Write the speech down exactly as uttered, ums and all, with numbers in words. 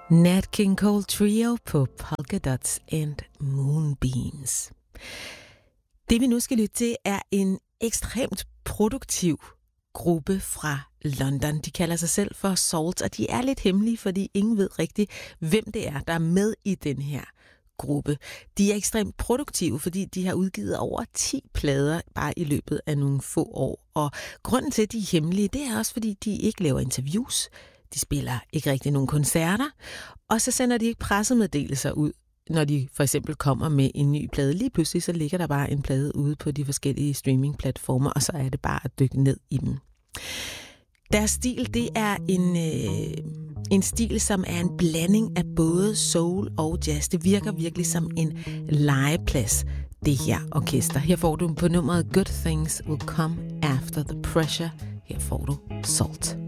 Nat King Cole Trio på Polka Dots and Moonbeams. Det vi nu skal lytte til er en ekstremt produktiv gruppe fra London. De kalder sig selv for Salt, og de er lidt hemmelige, fordi ingen ved rigtigt, hvem det er, der er med i den her gruppe. De er ekstremt produktive, fordi de har udgivet over ti plader bare i løbet af nogle få år. Og grunden til, at de er hemmelige, det er også, fordi de ikke laver interviews. De spiller ikke rigtig nogen koncerter, og så sender de ikke pressemeddelelser ud, når de for eksempel kommer med en ny plade. Lige pludselig så ligger der bare en plade ude på de forskellige streamingplatformer, og så er det bare at dykke ned i dem. Deres stil, det er en, øh, en stil, som er en blanding af både soul og jazz. Det virker virkelig som en legeplads, det her orkester. Her får du på nummeret Good Things Will Come After the Pressure. Her får du Salt.